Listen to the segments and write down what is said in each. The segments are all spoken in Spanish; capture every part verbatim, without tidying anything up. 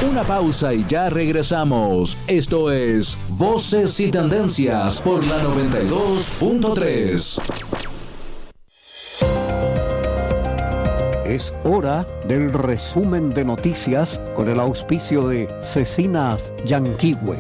Una pausa y ya regresamos. Esto es Voces y Tendencias por la noventa y dos punto tres. Es hora del resumen de noticias con el auspicio de Cecinas Yanquihue.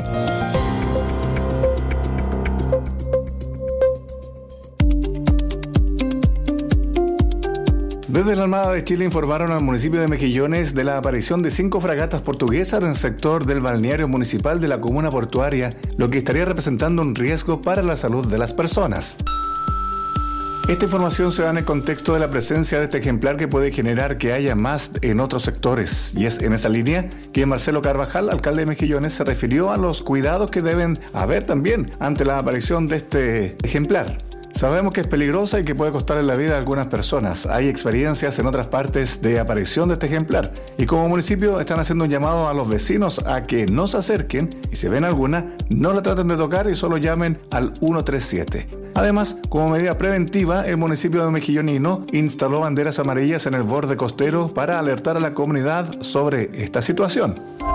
Desde la Armada de Chile informaron al municipio de Mejillones de la aparición de cinco fragatas portuguesas en el sector del balneario municipal de la comuna portuaria, lo que estaría representando un riesgo para la salud de las personas. Esta información se da en el contexto de la presencia de este ejemplar que puede generar que haya más en otros sectores. Y es en esa línea que Marcelo Carvajal, alcalde de Mejillones, se refirió a los cuidados que deben haber también ante la aparición de este ejemplar. Sabemos que es peligrosa y que puede costarle la vida a algunas personas. Hay experiencias en otras partes de aparición de este ejemplar. Y como municipio están haciendo un llamado a los vecinos a que no se acerquen y si ven alguna, no la traten de tocar y solo llamen al ciento treinta y siete. Además, como medida preventiva, el municipio de Mejillonino instaló banderas amarillas en el borde costero para alertar a la comunidad sobre esta situación.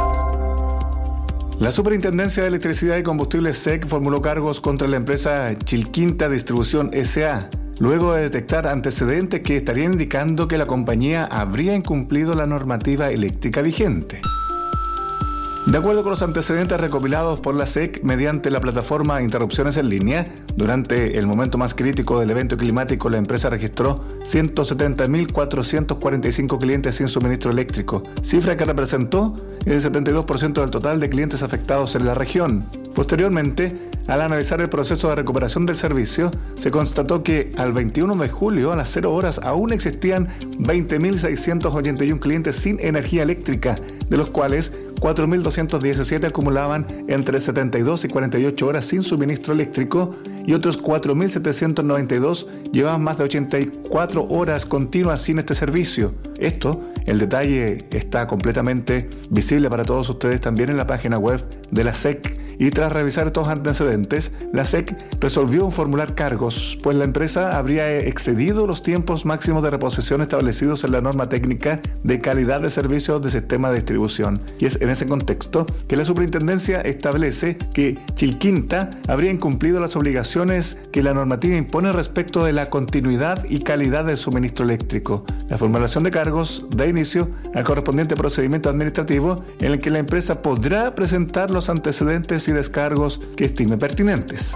La Superintendencia de Electricidad y Combustibles S E C formuló cargos contra la empresa Chilquinta Distribución S A, luego de detectar antecedentes que estarían indicando que la compañía habría incumplido la normativa eléctrica vigente. De acuerdo con los antecedentes recopilados por la S E C mediante la plataforma Interrupciones en Línea, durante el momento más crítico del evento climático, la empresa registró ciento setenta mil cuatrocientos cuarenta y cinco clientes sin suministro eléctrico, cifra que representó el setenta y dos por ciento del total de clientes afectados en la región. Posteriormente, al analizar el proceso de recuperación del servicio, se constató que al veintiuno de julio a las cero horas aún existían veinte mil seiscientos ochenta y uno clientes sin energía eléctrica, de los cuales cuatro mil doscientos diecisiete acumulaban entre setenta y dos y cuarenta y ocho horas sin suministro eléctrico y otros cuatro mil setecientos noventa y dos llevaban más de ochenta y cuatro horas continuas sin este servicio. Esto, el detalle está completamente visible para todos ustedes también en la página web de la S E C. Y tras revisar estos antecedentes, la S E C resolvió formular cargos, pues la empresa habría excedido los tiempos máximos de reposición establecidos en la norma técnica de calidad de servicios de sistema de distribución. Y es en ese contexto que la superintendencia establece que Chilquinta habría incumplido las obligaciones que la normativa impone respecto de la continuidad y calidad del suministro eléctrico. La formulación de cargos da inicio al correspondiente procedimiento administrativo en el que la empresa podrá presentar los antecedentes y descargos que estime pertinentes.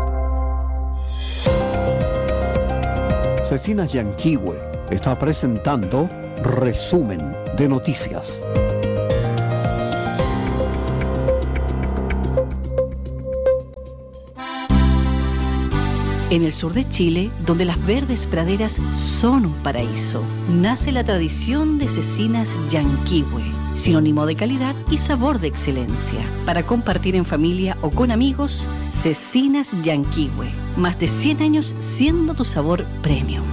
Cecinas Yanquihue está presentando Resumen de Noticias. En el sur de Chile, donde las verdes praderas son un paraíso, nace la tradición de Cecinas Yanquihue, sinónimo de calidad y sabor de excelencia. Para compartir en familia o con amigos, Cecinas Yanquihue, más de cien años siendo tu sabor premium.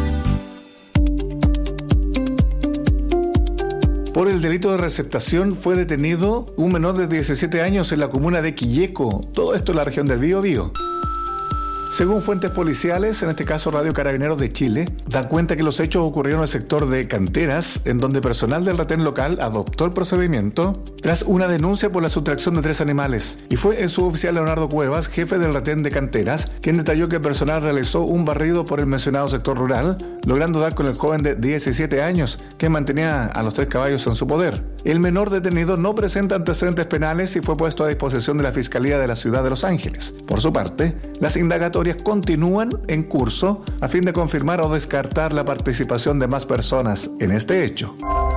Por el delito de receptación fue detenido un menor de diecisiete años en la comuna de Quilleco, todo esto en la región del Biobío. Según fuentes policiales, en este caso Radio Carabineros de Chile, dan cuenta que los hechos ocurrieron en el sector de Canteras, en donde personal del retén local adoptó el procedimiento tras una denuncia por la sustracción de tres animales. Y fue el suboficial Leonardo Cuevas, jefe del retén de Canteras, quien detalló que el personal realizó un barrido por el mencionado sector rural, logrando dar con el joven de diecisiete años, que mantenía a los tres caballos en su poder. El menor detenido no presenta antecedentes penales y fue puesto a disposición de la Fiscalía de la Ciudad de Los Ángeles. Por su parte, las indagatorias continúan en curso a fin de confirmar o descartar la participación de más personas en este hecho.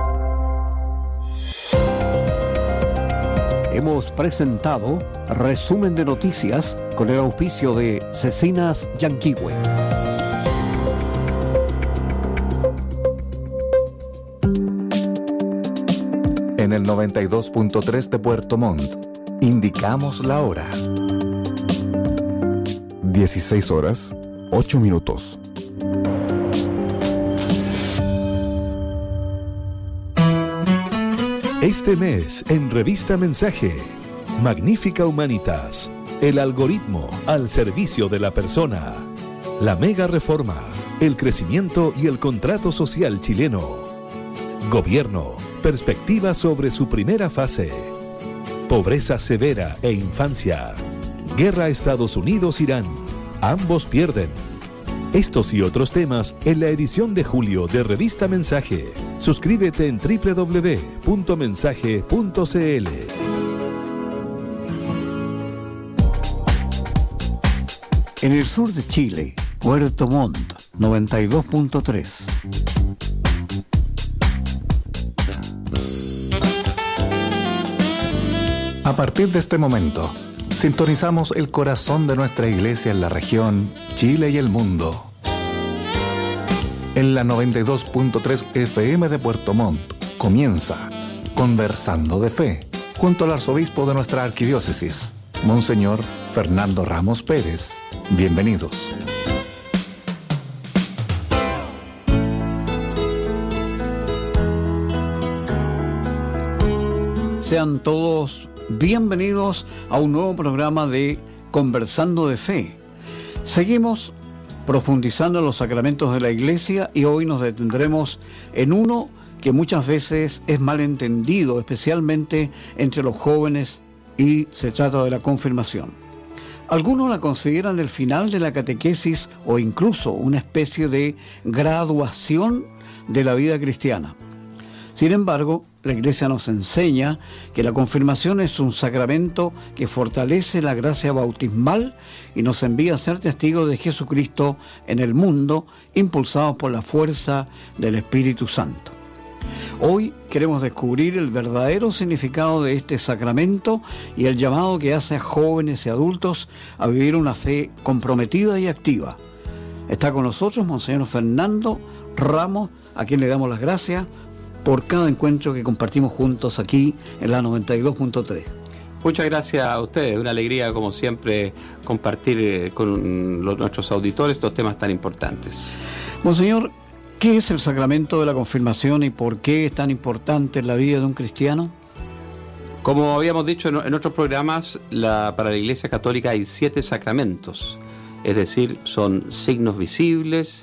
Hemos presentado Resumen de Noticias con el auspicio de Cecinas Yanquihue. En el noventa y dos punto tres de Puerto Montt, indicamos la hora. dieciséis horas, ocho minutos. Este mes en Revista Mensaje, Magnífica Humanitas, el algoritmo al servicio de la persona, la mega reforma, el crecimiento y el contrato social chileno, gobierno, Perspectiva sobre su primera fase. Pobreza severa e infancia. Guerra Estados Unidos-Irán. Ambos pierden. Estos y otros temas en la edición de julio de Revista Mensaje. Suscríbete en doble u doble u doble u punto mensaje punto c l. En el sur de Chile, Puerto Montt, noventa y dos punto tres. A partir de este momento, sintonizamos el corazón de nuestra iglesia en la región, Chile y el mundo. En la noventa y dos punto tres F M de Puerto Montt comienza Conversando de Fe, junto al arzobispo de nuestra arquidiócesis, Monseñor Fernando Ramos Pérez. Bienvenidos. Sean todos bienvenidos a un nuevo programa de Conversando de Fe. Seguimos profundizando en los sacramentos de la Iglesia y hoy nos detendremos en uno que muchas veces es mal entendido, especialmente entre los jóvenes, y se trata de la confirmación. Algunos la consideran el final de la catequesis o incluso una especie de graduación de la vida cristiana. Sin embargo, la Iglesia nos enseña que la confirmación es un sacramento que fortalece la gracia bautismal y nos envía a ser testigos de Jesucristo en el mundo, impulsados por la fuerza del Espíritu Santo. Hoy queremos descubrir el verdadero significado de este sacramento y el llamado que hace a jóvenes y adultos a vivir una fe comprometida y activa. Está con nosotros Monseñor Fernando Ramos, a quien le damos las gracias por cada encuentro que compartimos juntos aquí en la noventa y dos punto tres. Muchas gracias a ustedes, una alegría como siempre compartir con los, nuestros auditores estos temas tan importantes. Monseñor, ¿qué es el sacramento de la confirmación y por qué es tan importante en la vida de un cristiano? Como habíamos dicho en, en otros programas, la, para la Iglesia Católica hay siete sacramentos, es decir, son signos visibles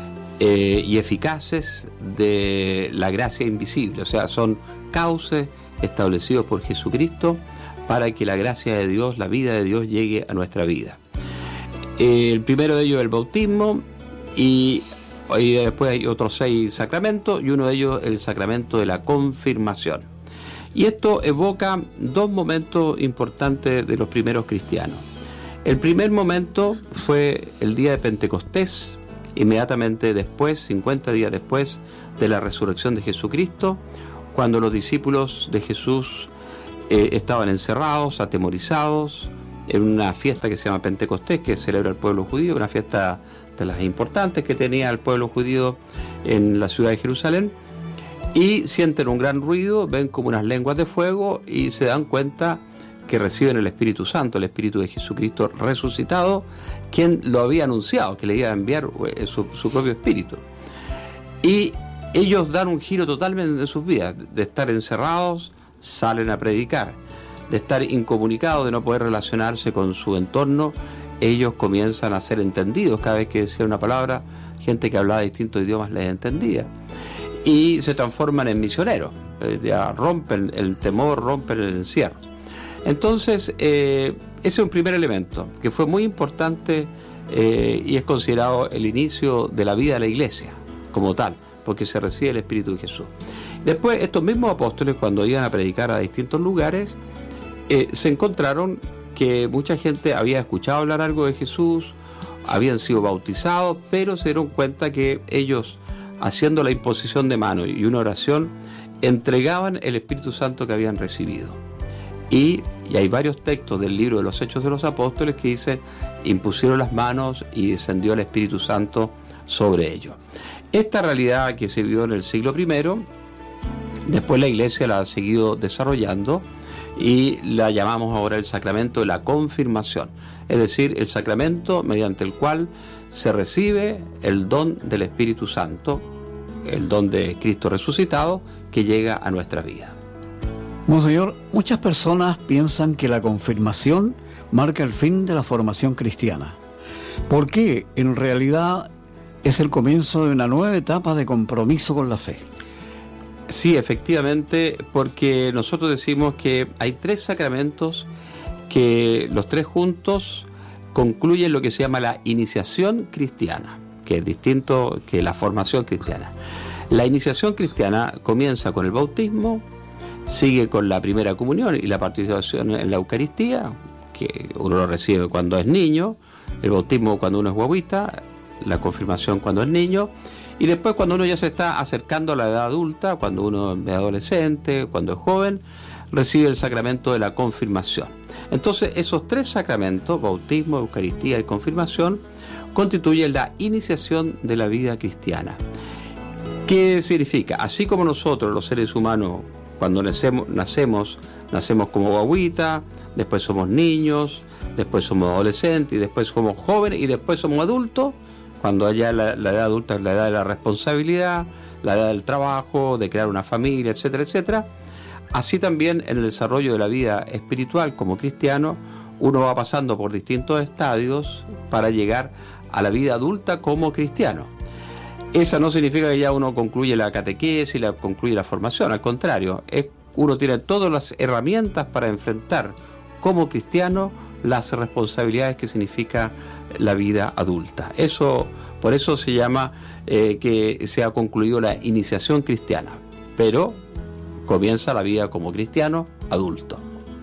Eh, y eficaces de la gracia invisible, o sea, son cauces establecidos por Jesucristo para que la gracia de Dios, la vida de Dios llegue a nuestra vida. Eh, el primero de ellos es el bautismo y, y después hay otros seis sacramentos y uno de ellos el sacramento de la confirmación. Y esto evoca dos momentos importantes de los primeros cristianos. El primer momento fue el día de Pentecostés, inmediatamente después, cincuenta días después de la resurrección de Jesucristo, cuando los discípulos de Jesús eh, estaban encerrados, atemorizados, en una fiesta que se llama Pentecostés, que celebra el pueblo judío, una fiesta de las importantes que tenía el pueblo judío en la ciudad de Jerusalén, y sienten un gran ruido, ven como unas lenguas de fuego y se dan cuenta que reciben el Espíritu Santo, el Espíritu de Jesucristo resucitado, quien lo había anunciado, que le iba a enviar su, su propio Espíritu. Y ellos dan un giro totalmente de sus vidas, de estar encerrados, salen a predicar, de estar incomunicados, de no poder relacionarse con su entorno, ellos comienzan a ser entendidos. Cada vez que decía una palabra, gente que hablaba distintos idiomas les entendía. Y se transforman en misioneros, ya rompen el temor, rompen el encierro. Entonces, eh, ese es un primer elemento que fue muy importante eh, y es considerado el inicio de la vida de la Iglesia como tal, porque se recibe el Espíritu de Jesús. Después, estos mismos apóstoles, cuando iban a predicar a distintos lugares, eh, se encontraron que mucha gente había escuchado hablar algo de Jesús, habían sido bautizados, pero se dieron cuenta que ellos, haciendo la imposición de mano y una oración, entregaban el Espíritu Santo que habían recibido. Y, y hay varios textos del libro de los Hechos de los Apóstoles que dicen, impusieron las manos y descendió el Espíritu Santo sobre ellos. Esta realidad que se vio en el siglo primero, después la Iglesia la ha seguido desarrollando y la llamamos ahora el sacramento de la confirmación, es decir, el sacramento mediante el cual se recibe el don del Espíritu Santo, el don de Cristo resucitado que llega a nuestra vida. Monseñor, muchas personas piensan que la confirmación marca el fin de la formación cristiana. ¿Por qué en realidad es el comienzo de una nueva etapa de compromiso con la fe? Sí, efectivamente, porque nosotros decimos que hay tres sacramentos que los tres juntos concluyen lo que se llama la iniciación cristiana, que es distinto que la formación cristiana. La iniciación cristiana comienza con el bautismo, sigue con la primera comunión y la participación en la Eucaristía, que uno lo recibe cuando es niño, el bautismo cuando uno es guaguita, la confirmación cuando es niño, y después cuando uno ya se está acercando a la edad adulta, cuando uno es adolescente, cuando es joven, recibe el sacramento de la confirmación. Entonces esos tres sacramentos, bautismo, Eucaristía y confirmación, constituyen la iniciación de la vida cristiana. ¿Qué significa? Así como nosotros los seres humanos cuando nacemos, nacemos, nacemos como guaguita, después somos niños, después somos adolescentes y después somos jóvenes y después somos adultos, cuando ya la, la edad adulta es la edad de la responsabilidad, la edad del trabajo, de crear una familia, etcétera, etcétera. Así también en el desarrollo de la vida espiritual como cristiano, uno va pasando por distintos estadios para llegar a la vida adulta como cristiano. Esa no significa que ya uno concluye la catequesis, la, concluye la formación, al contrario, es, uno tiene todas las herramientas para enfrentar como cristiano las responsabilidades que significa la vida adulta. Eso, por eso se llama eh, que se ha concluido la iniciación cristiana, pero comienza la vida como cristiano adulto.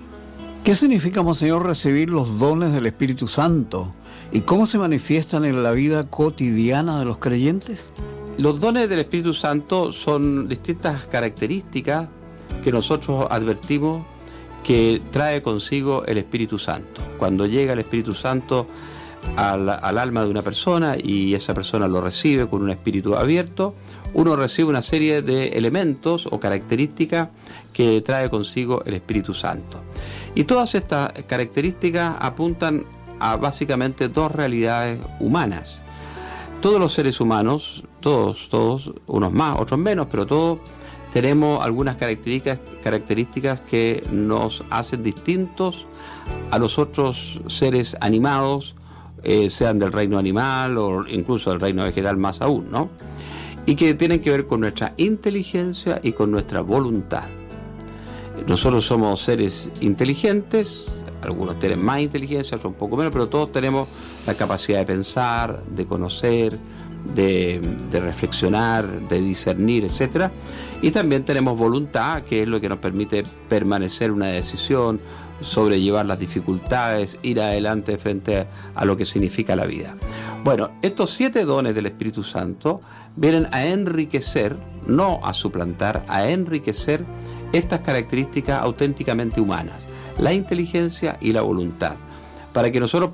¿Qué significa, Monseñor, recibir los dones del Espíritu Santo? ¿Y cómo se manifiestan en la vida cotidiana de los creyentes? Los dones del Espíritu Santo son distintas características que nosotros advertimos que trae consigo el Espíritu Santo. Cuando llega el Espíritu Santo al, al alma de una persona y esa persona lo recibe con un espíritu abierto, uno recibe una serie de elementos o características que trae consigo el Espíritu Santo. Y todas estas características apuntan a básicamente dos realidades humanas. Todos los seres humanos, todos, todos, unos más, otros menos, pero todos tenemos algunas características, características que nos hacen distintos a los otros seres animados, eh, sean del reino animal o incluso del reino vegetal más aún, ¿no? Y que tienen que ver con nuestra inteligencia y con nuestra voluntad. Nosotros somos seres inteligentes, algunos tienen más inteligencia, otros un poco menos, pero todos tenemos la capacidad de pensar, de conocer, de, de reflexionar, de discernir, etcétera. Y también tenemos voluntad, que es lo que nos permite permanecer una decisión, sobrellevar las dificultades, ir adelante frente a, a lo que significa la vida. Bueno, estos siete dones del Espíritu Santo vienen a enriquecer, no a suplantar, a enriquecer estas características auténticamente humanas, la inteligencia y la voluntad, para que nosotros